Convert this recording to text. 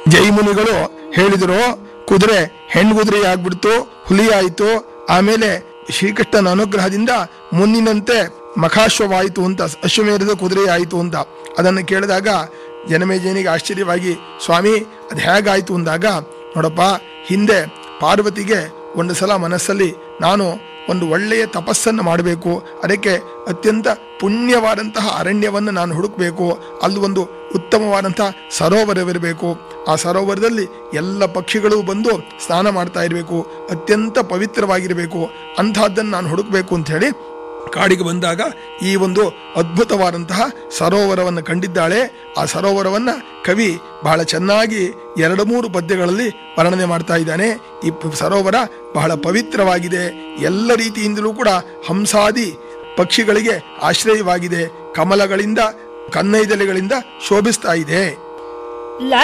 ಜೈಮುನಿಗಳು ಹೇಳಿದ್ರು, ಕುದುರೆ ಹೆಣ್ಗುದುರೆ ಆಗ್ಬಿಡ್ತು, ಹುಲಿ ಆಯಿತು. ಆಮೇಲೆ ಶ್ರೀಕೃಷ್ಣನ ಅನುಗ್ರಹದಿಂದ ಮುನ್ನಿನಂತೆ ಮಖಾಶ್ವವಾಯಿತು ಅಂತ, ಅಶ್ವಮೇಧದ ಕುದುರೆ ಆಯಿತು ಅಂತ. ಅದನ್ನು ಕೇಳಿದಾಗ ಜನಮೇಜಯನಿಗೆ ಆಶ್ಚರ್ಯವಾಗಿ, ಸ್ವಾಮಿ ಅದು ಹೇಗಾಯಿತು ಅಂದಾಗ, ನೋಡಪ್ಪ, ಹಿಂದೆ ಪಾರ್ವತಿಗೆ ಒಂದು ಸಲ ಮನಸ್ಸಲ್ಲಿ ನಾನು ಒಂದು ಒಳ್ಳೆಯ ತಪಸ್ಸನ್ನು ಮಾಡಬೇಕು, ಅದಕ್ಕೆ ಅತ್ಯಂತ ಪುಣ್ಯವಾದಂತಹ ಅರಣ್ಯವನ್ನು ನಾನು ಹುಡುಕಬೇಕು, ಅಲ್ಲಿ ಒಂದು ಉತ್ತಮವಾದಂತಹ ಸರೋವರವಿರಬೇಕು, ಆ ಸರೋವರದಲ್ಲಿ ಎಲ್ಲ ಪಕ್ಷಿಗಳು ಬಂದು ಸ್ನಾನ ಮಾಡ್ತಾ ಇರಬೇಕು, ಅತ್ಯಂತ ಪವಿತ್ರವಾಗಿರಬೇಕು, ಅಂಥದ್ದನ್ನು ನಾನು ಹುಡುಕಬೇಕು ಅಂತ ಹೇಳಿ ಕಾಡಿಗೆ ಬಂದಾಗ ಈ ಒಂದು ಅದ್ಭುತವಾದಂತಹ ಸರೋವರವನ್ನು ಕಂಡಿದ್ದಾಳೆ. ಆ ಸರೋವರವನ್ನು ಕವಿ ಬಹಳ ಚೆನ್ನಾಗಿ 2-3 ಪದ್ಯಗಳಲ್ಲಿ ವರ್ಣನೆ ಮಾಡ್ತಾ ಇದ್ದಾನೆ. ಈ ಸರೋವರ ಬಹಳ ಪವಿತ್ರವಾಗಿದೆ, ಎಲ್ಲ ರೀತಿಯಿಂದಲೂ ಕೂಡ ಹಂಸಾದಿ ಪಕ್ಷಿಗಳಿಗೆ ಆಶ್ರಯವಾಗಿದೆ, ಕಮಲಗಳಿಂದ ಕನ್ನೈದಲೆಗಳಿಂದ ಶೋಭಿಸ್ತಾ ಇದೆ.